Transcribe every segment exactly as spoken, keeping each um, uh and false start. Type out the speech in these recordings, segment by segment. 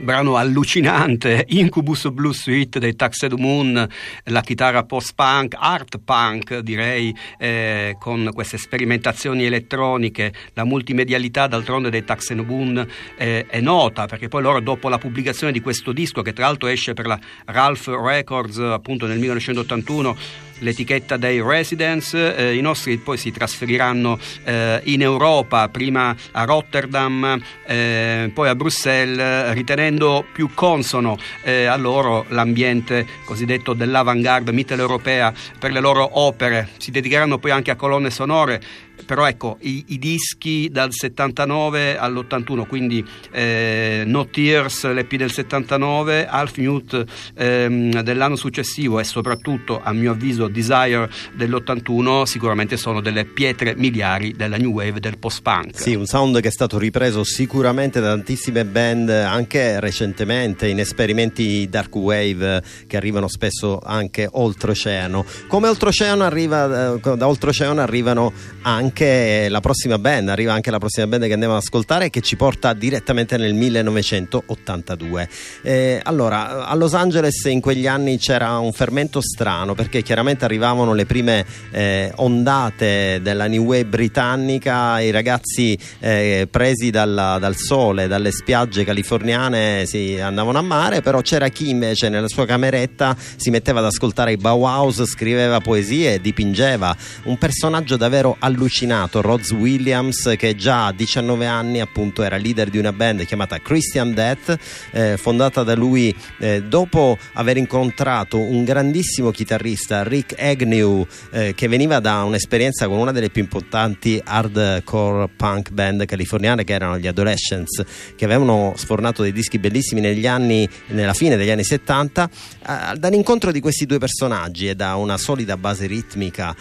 brano allucinante, Incubus Blue Suite dei Tuxedo Moon, la chitarra post-punk, art punk direi, eh, con queste sperimentazioni elettroniche, la multimedialità d'altronde dei Tuxedo Moon eh, è nota, perché poi loro, dopo la pubblicazione di questo disco, che tra l'altro esce per la Ralph Records appunto nel millenovecentottantuno, l'etichetta dei Residents, eh, i nostri poi si trasferiranno eh, in Europa, prima a Rotterdam, eh, poi a Bruxelles, ritenendo più consono eh, a loro l'ambiente cosiddetto dell'avant-garde mitteleuropea per le loro opere. Si dedicheranno poi anche a colonne sonore, però ecco, i, i dischi dal settantanove all'ottantuno, quindi eh, No Tears, l'E P del settantanove, Half Mute ehm, dell'anno successivo e soprattutto, a mio avviso, Desire dell'ottantuno, sicuramente sono delle pietre miliari della new wave, del post-punk. Sì, un sound che è stato ripreso sicuramente da tantissime band, anche recentemente, in esperimenti dark wave che arrivano spesso anche oltreoceano. Come oltreoceano arriva, da oltreoceano arrivano anche la prossima band, arriva anche la prossima band che andiamo ad ascoltare, che ci porta direttamente nel millenovecentottantadue. Eh, allora, a Los Angeles in quegli anni c'era un fermento strano, perché chiaramente arrivavano le prime eh, ondate della new wave britannica, i ragazzi eh, presi dalla, dal sole, dalle spiagge californiane si andavano a mare, però c'era chi invece nella sua cameretta si metteva ad ascoltare i Bauhaus, scriveva poesie, dipingeva. Un personaggio davvero allucinato, Rhodes Williams, che già a diciannove anni appunto era leader di una band chiamata Christian Death, eh, fondata da lui eh, dopo aver incontrato un grandissimo chitarrista, Rick Agnew, eh, che veniva da un'esperienza con una delle più importanti hardcore punk band californiane, che erano gli Adolescents, che avevano sfornato dei dischi bellissimi negli anni, nella fine degli anni settanta. Eh, dall'incontro di questi due personaggi e da una solida base ritmica,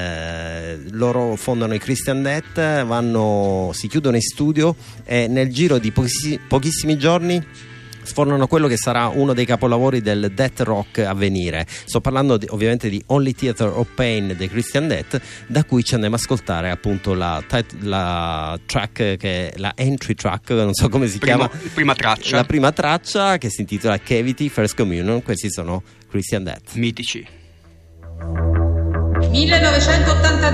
eh, loro fondano i Christian Death, vanno, si chiudono in studio e nel giro di pochi, pochissimi giorni sfornano quello che sarà uno dei capolavori del death rock a venire. Sto parlando di, ovviamente di Only Theater of Pain dei Christian Death, da cui ci andiamo a ascoltare appunto la, la track, che è la entry track, non so come si prima, chiama, prima traccia. la prima traccia, che si intitola Cavity First Communion. Questi sono Christian Death, mitici. millenovecentottantadue